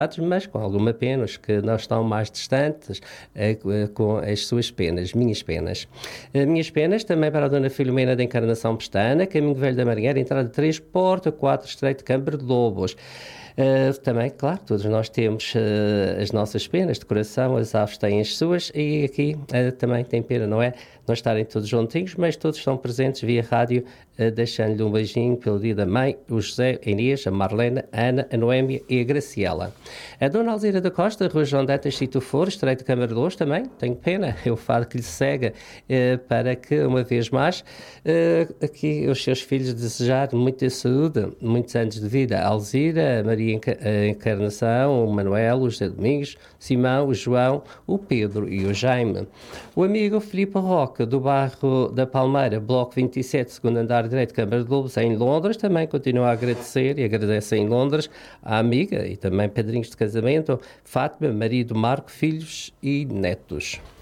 mas com alguma pena, os que não estão mais distantes, com as suas penas, minhas penas também para a Dona Filomena da Encarnação Pestana, Caminho Velho da Marinheira, entrada 3, Porta 4, Estreito de Câmara de Lobos. Também, claro, todos nós temos as nossas penas de coração, as aves têm as suas, e aqui também tem pena, não é? Não estarem todos juntinhos, mas todos estão presentes via rádio, deixando-lhe um beijinho pelo dia da mãe, o José, a Inês, a Marlena, a Ana, a Noémia e a Graciela. A Dona Alzira da Costa, Rua João Dantas, Sítio For, Estreito de Câmara de Lobos, também tenho pena, é o fado que lhe cega, para que, uma vez mais, aqui os seus filhos desejar muita saúde, muitos anos de vida. A Alzira, a Maria Encarnação, o Manuel, o José Domingos, o Simão, o João, o Pedro e o Jaime. O amigo Filipe Roca, do bairro da Palmeira, Bloco 27, segundo andar direito, Câmara de Lobos, em Londres, também continua a agradecer e agradece em Londres à amiga e também padrinhos de casamento, Fátima, marido Marco, filhos e netos.